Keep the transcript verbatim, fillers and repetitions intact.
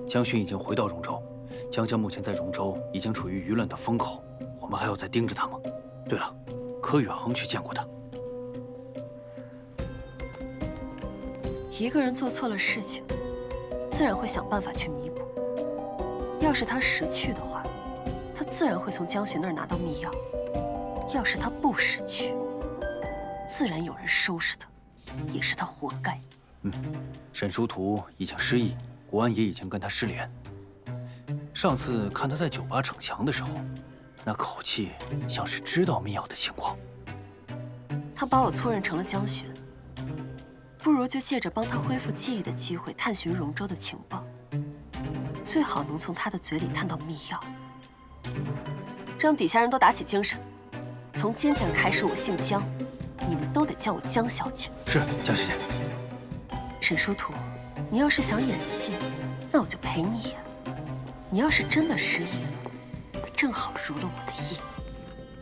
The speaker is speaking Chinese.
江勋已经回到荣州，江江目前在荣州已经处于舆论的风口，我们还要再盯着他吗？对了，柯宇昂去见过他。 一个人做错了事情，自然会想办法去弥补。要是他识趣的话，他自然会从江巡那儿拿到密钥；要是他不识趣，自然有人收拾他，也是他活该。 嗯，沈殊途已经失忆，国安也已经跟他失联。上次看他在酒吧逞强的时候，那口气像是知道密钥的情况。 他把我错认成了江巡，不如就借着帮他恢复记忆的机会探寻荣州的情报，最好能从他的嘴里探到密钥。让底下人都打起精神，从今天开始我姓江，你们都得叫我江小姐。 是，江师姐。 沈殊途，你要是想演戏，那我就陪你演；你要是真的失忆，正好如了我的意。